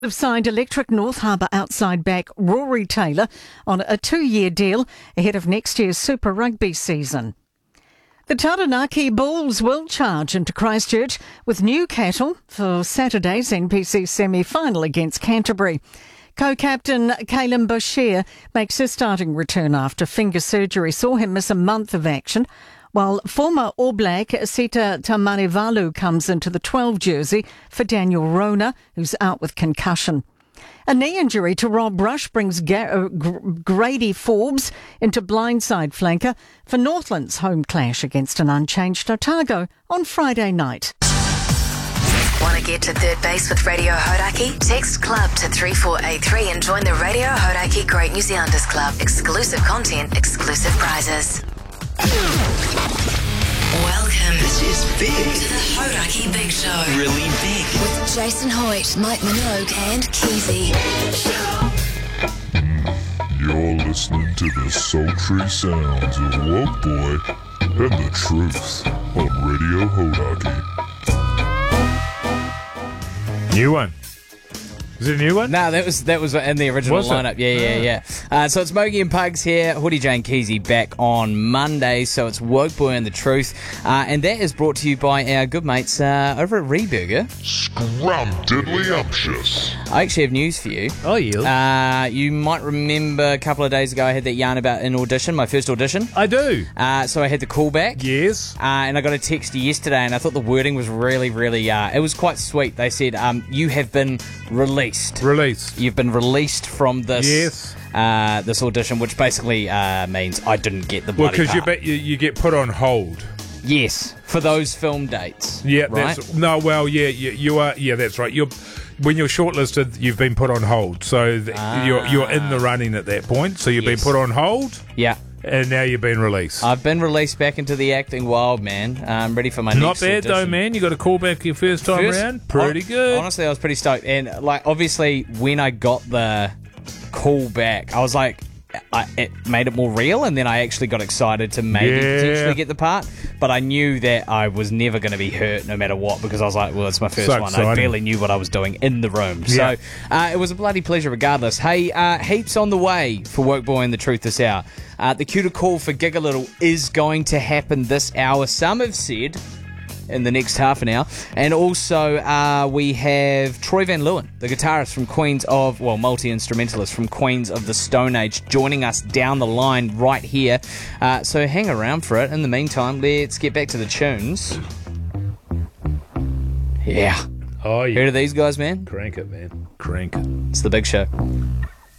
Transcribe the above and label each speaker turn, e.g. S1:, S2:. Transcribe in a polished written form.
S1: Have signed Electric North Harbour outside back Rory Taylor on a 2-year deal ahead of next year's Super Rugby season. The Taranaki Bulls will charge into Christchurch with Newcastle for Saturday's NPC semi-final against Canterbury. Co-captain Kalen Bashir makes his starting return after finger surgery saw him miss a month of action, while former All Black Sita Tamanivalu comes into the 12 jersey for Daniel Rona, who's out with concussion. A knee injury to Rob Rush brings Grady Forbes into blindside flanker for Northland's home clash against an unchanged Otago on Friday night.
S2: Want to get to third base with Radio Hauraki? Text CLUB to 3483 and join the Radio Hauraki Great New Zealanders Club. Exclusive content, exclusive prizes. Welcome.
S3: This is big.
S2: To the Hauraki Big Show.
S3: Really big.
S2: With Jason Hoyt, Mike Minogue and Keezy.
S4: You're listening to the sultry sounds of Woke Boy and the Truth on Radio Hauraki.
S5: New one. Is it a new one?
S6: No, that was in the original lineup. Yeah. So it's Mogi and Pugs here. Hoodie Jane Keezy back on Monday. So it's Woke Boy and the Truth. And that is brought to you by our good mates over at Reburger.
S4: Scrumdiddlyumptious.
S6: I actually have news for you.
S5: Oh, yeah.
S6: You might remember a couple of days ago I had that yarn about an audition, my first audition.
S5: I do.
S6: So I had the callback.
S5: Yes.
S6: And I got a text yesterday and I thought the wording was really, it was quite sweet. They said, you have been released. You've been released from this.
S5: Yes.
S6: This audition, which basically means I didn't get the bloody
S5: because
S6: part.
S5: you get put on hold.
S6: Yes, for those film dates.
S5: Yeah,
S6: right?
S5: You are. Yeah, that's right. When you're shortlisted, you've been put on hold, so you're in the running at that point. So you've been put on hold.
S6: Yeah.
S5: And now you've been released.
S6: I've been released back into the acting world, man. I'm ready for my
S5: Not
S6: next
S5: bad
S6: audition.
S5: though, man. You got a call back your first time around. Pretty good.
S6: Honestly, I was pretty stoked. And obviously, when I got the call back, I was like, it made it more real. And then I actually got excited to maybe potentially get the part. But I knew that I was never going to be hurt no matter what, because I was like, well, it's my first one.
S5: Exciting.
S6: I barely knew what I was doing in the room.
S5: Yeah.
S6: So it was a bloody pleasure regardless. Hey, heaps on the way for Woke Boy and the Truth this hour. The cue to call for Gig a Little is going to happen this hour. Some have said in the next half an hour. And also we have Troy Van Leeuwen, the guitarist from multi-instrumentalist from Queens of the Stone Age, joining us down the line right here. So hang around for it. In the meantime, let's get back to the tunes. Yeah.
S5: Oh, yeah.
S6: Heard of these guys, man?
S5: Crank it, man. Crank it.
S6: It's the Big Show.